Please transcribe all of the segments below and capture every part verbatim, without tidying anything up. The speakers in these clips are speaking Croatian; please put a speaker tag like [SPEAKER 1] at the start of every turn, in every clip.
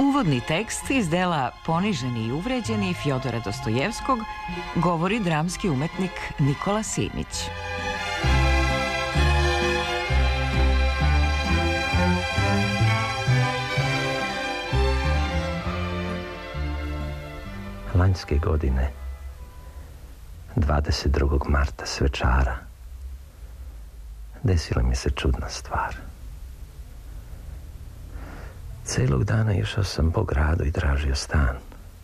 [SPEAKER 1] Uvodni tekst iz dela Poniženi i uvređeni Fjodora Dostojevskog govori dramski umetnik Nikola Simić.
[SPEAKER 2] Lanjske godine, dvadeset drugog marta, svečara, desila mi se čudna stvar. Celog dana išao sam po gradu i tražio stan.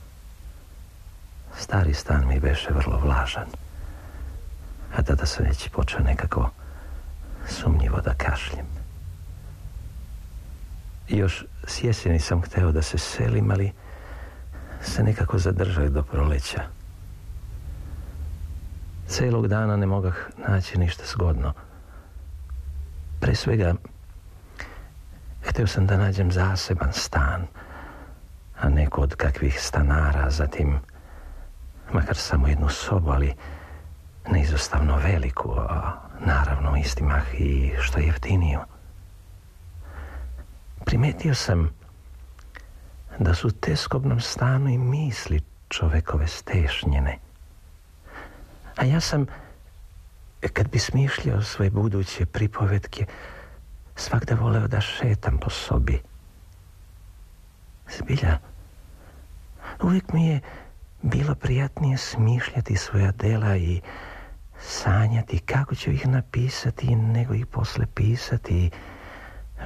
[SPEAKER 2] Stari stan mi beše vrlo vlažan, a tada sam već počeo nekako sumnjivo da kašljem. Još s jeseni sam hteo da se selim, ali se nekako zadržao do proleća. Celog dana ne mogah naći ništa zgodno. Pre svega, hteo sam da nađem zaseban stan, a ne kod kakvih stanara, zatim makar samo jednu sobu, ali neizostavno veliku, a naravno istimah i što jeftiniju. Primetio sam da su teskobnom stanu i misli čovekove stešnjene. A ja sam, kad bi smišljao svoje buduće pripovetke, svakda voleo da šetam po sobi. Zbilja, uvijek mi je bilo prijatnije smišljati svoja dela i sanjati kako ću ih napisati nego ih posle pisati i